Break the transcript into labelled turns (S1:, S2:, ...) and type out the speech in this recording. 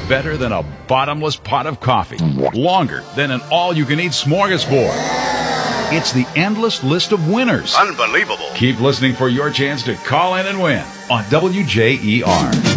S1: better than a bottomless pot of coffee, longer than an all-you-can-eat smorgasbord. It's the endless list of winners.
S2: Unbelievable.
S1: Keep listening for your chance to call in and win on WJER.